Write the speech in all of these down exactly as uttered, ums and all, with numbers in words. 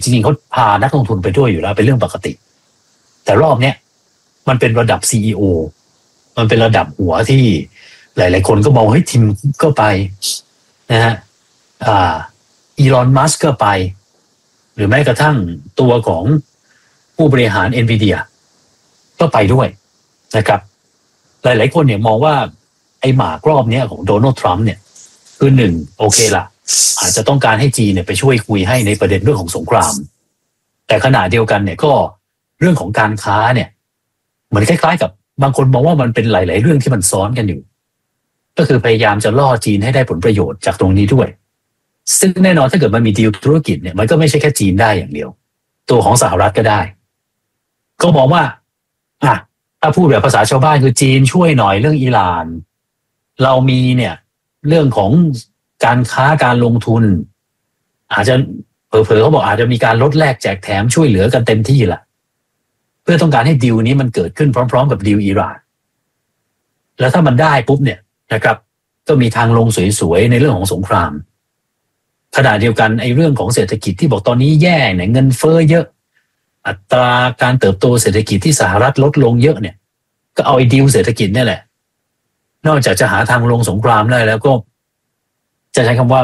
ริงๆเขาพานักลงทุนไปด้วยอยู่แล้วเป็นเรื่องปกติแต่รอบเนี้ยมันเป็นระดับ ซี อี โอ มันเป็นระดับหัวที่หลายๆคนก็มองเฮ้ยทิมก็ไปนะฮะอ่าอีลอนมัสก์ก็ไปหรือแม้กระทั่งตัวของผู้บริหาร Nvidia ก็ไปด้วยนะครับหลายๆคนเนี่ยมองว่าไอ้หมากรอบเนี้ยของโดนัลด์ทรัมป์เนี่ยคือหนึ่งโอเคละอาจจะต้องการให้จีนเนี่ยไปช่วยคุยให้ในประเด็นเรื่องของสงครามแต่ขณะเดียวกันเนี่ยก็เรื่องของการค้าเนี่ยเหมือนคล้ายๆกับบางคนมองว่ามันเป็นหลายๆเรื่องที่มันซ้อนกันอยู่ก็คือพยายามจะล่อจีนให้ได้ผลประโยชน์จากตรงนี้ด้วยซึ่งแน่นอนถ้าเกิดมันมีดีลธุรกิจเนี่ยมันก็ไม่ใช่แค่จีนได้อย่างเดียวตัวของสหรัฐก็ได้ก็มองว่าอ่ะถ้าพูดแบบภาษาชาวบ้านคือจีนช่วยหน่อยเรื่องอิหร่านเรามีเนี่ยเรื่องของการค้าการลงทุนอาจจะเผลอๆเขาบอกอาจจะมีการลดแลกแจกแถมช่วยเหลือกันเต็มที่แหละเพื่อต้องการให้ดีลนี้มันเกิดขึ้นพร้อมๆกับดีลอิหร่านแล้วถ้ามันได้ปุ๊บเนี่ยนะครับก็มีทางลงสวยๆในเรื่องของสงครามขณะเดียวกันไอ้เรื่องของเศรษฐกิจที่บอกตอนนี้แย่เนี่ยเงินเฟ้อเยอะอัตราการเติบโตเศรษฐกิจที่สหรัฐลดลงเยอะเนี่ยก็เอาไอ้ดีลเศรษฐกิจนี่แหละนอกจากจะหาทางลงสงครามได้แล้วก็จะใช้คำว่า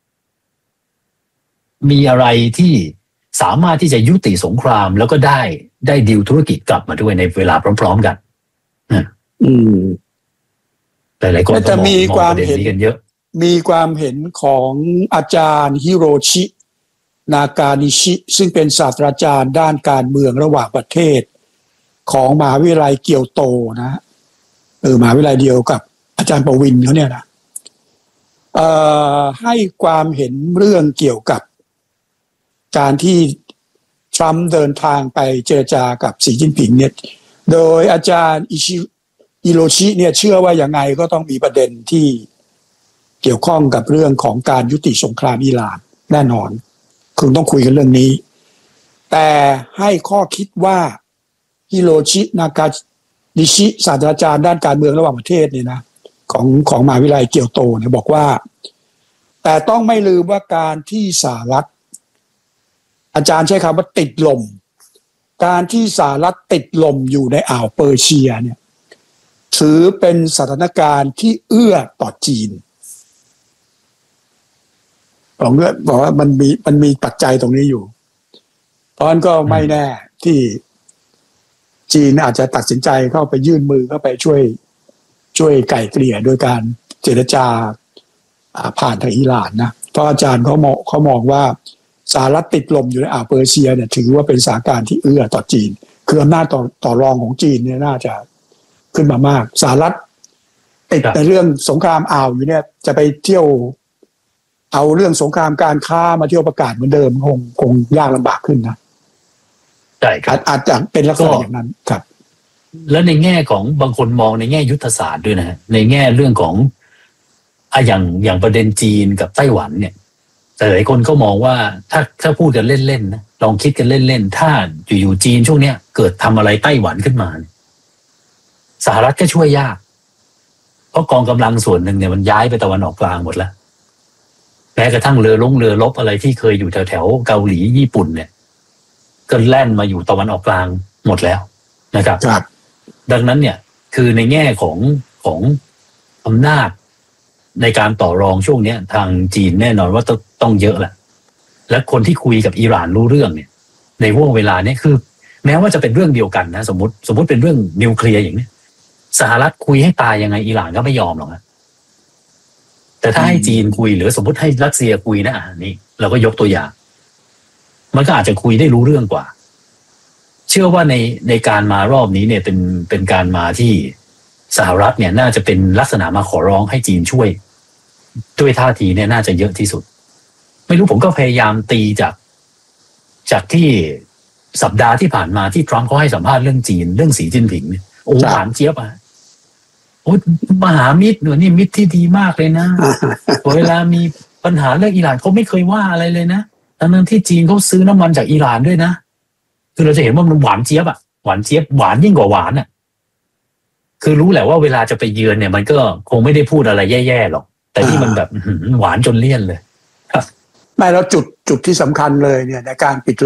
มีอะไรที่สามารถที่จะยุติสงครามแล้วก็ได้ได้ดีลธุรกิจกลับมาด้วยในเวลาพร้อมๆกันอืมหลายๆคนก็มีความเห็นกันเยอะมีความเห็นของอาจารย์ฮิโรชินากานิชิซึ่งเป็นศาสตราจารย์ด้านการเมืองระหว่างประเทศของมหาวิทยาลัยเกียวโตนะเออมหาวิทยาลัยเดียวกับอาจารย์ประวินเขาเนี่ยนะเอ่อให้ความเห็นเรื่องเกี่ยวกับการที่ทรัมป์เดินทางไปเจรจากับสีจิ้นผิงเนี่ยโดยอาจารย์อิชิอิโรชิเนี่ยเชื่อว่ายังไงก็ต้องมีประเด็นที่เกี่ยวข้องกับเรื่องของการยุติสงครามอิหร่านแน่นอนคือต้องคุยกันเรื่องนี้แต่ให้ข้อคิดว่าฮิโรชินากานิชิศาสตราจารย์ด้านการเมืองระหว่างประเทศเนี่ยนะของของมหาวิทยาลัยเกียวโตเนี่ยบอกว่าแต่ต้องไม่ลืมว่าการที่สหรัฐอาจารย์ใช้คำว่าติดลมการที่สหรัฐติดลมอยู่ในอ่าวเปอร์เซียเนี่ยถือเป็นสถานการณ์ที่เอื้อต่อจีนผมก็บอกว่ามันมีมันมีปัจจัยตรงนี้อยู่ตอนก็ไม่แน่ที่จีนอาจจะตัดสินใจเข้าไปยื่นมือเข้าไปช่วยช่วยไก่เกลี่ยโดยการเจรจาผ่านทางอิหร่านนะเพราะอาจารย์เขามองเขามองว่าสหรัฐติดลมอยู่ในอ่าวเปอร์เซียเนี่ยถือว่าเป็นสถานการณ์ที่เอื้อต่อจีนคืออำนาจต่อต่อรองของจีนเนี่ยน่าจะขึ้นมามากสหรัฐติดในเรื่องสงครามอ่าวอยู่เนี่ยจะไปเที่ยวเอาเรื่องสงครามการค้ามาเที่ยวประกาศเหมือนเดิมคงคงยากลำบากขึ้นนะใช่ครับอาจจะเป็นลักษณะอย่างนั้นครับแล้วในแง่ของบางคนมองในแง่ยุทธศาสตร์ด้วยนะฮะในแง่เรื่องของอ่ะอย่างอย่างประเด็นจีนกับไต้หวันเนี่ยแต่หลายคนก็มองว่าถ้าถ้าพูดกันเล่นๆนะลองคิดกันเล่นๆถ้าอยู่ๆจีนช่วงเนี้ยเกิดทำอะไรไต้หวันขึ้นมาสหรัฐก็ช่วยยากเพราะกองกำลังส่วนหนึ่งเนี่ยมันย้ายไปตะวันออกกลางหมดแล้วแม้กระทั่งเรือลงเรือรบอะไรที่เคยอยู่แถวแถวเกาหลีญี่ปุ่นเนี่ยก็แล่นมาอยู่ตะวันออกกลางหมดแล้วนะครับดังนั้นเนี่ยคือในแง่ของของอำนาจในการต่อรองช่วงนี้ทางจีนแน่นอนว่าต้องต้องเยอะแหละและคนที่คุยกับอิหร่านรู้เรื่องเนี่ยในห่วงเวลานี้คือแม้ว่าจะเป็นเรื่องเดียวกันนะสมมติสมมติเป็นเรื่องนิวเคลียร์อย่างนี้สหรัฐคุยให้ตายยังไงอิหร่านก็ไม่ยอมหรอกนะแต่ถ้าให้จีนคุยหรือสมมติให้รัสเซียคุยนะอ่ะนี่เราก็ยกตัวอย่างมันก็อาจจะคุยได้รู้เรื่องกว่าเชื่อว่าในในการมารอบนี้เนี่ยเป็นเป็นการมาที่สหรัฐเนี่ยน่าจะเป็นลักษณะมาขอร้องให้จีนช่วยด้วยท่าทีเนี่ยน่าจะเยอะที่สุดไม่รู้ผมก็พยายามตีจากจากที่สัปดาห์ที่ผ่านมาที่ทรัมป์เขาให้สัมภาษณ์เรื่องจีนเรื่องสีจิ้นผิงเนี่ยโอ้หวานเจี๊ยบอ่ะโอ้มหามิตรหนูนี่มิตรที่ดีมากเลยนะ เวลามีปัญหาเรื่องอิหร่านเขาไม่เคยว่าอะไรเลยนะทั้งที่จีนเขาซื้อน้ำมันจากอิหร่านด้วยนะคือเราจะเห็นว่ามันหวานเจี๊ยบอ่ะหวานเจี๊ยบหวานยิ่งกว่าหวานอ่ะคือรู้แหละว่าเวลาจะไปเยือนเนี่ยมันก็คงไม่ได้พูดอะไรแย่ๆหรอกแต่ที่มันแบบหวานจนเลี่ยนเลยไม่แล้วจุดจุดที่สำคัญเลยเนี่ยในการปิด